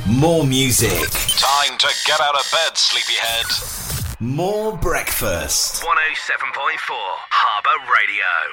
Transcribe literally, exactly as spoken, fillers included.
More music. Time to get out of bed, sleepyhead. More breakfast. one oh seven point four Harbour Radio.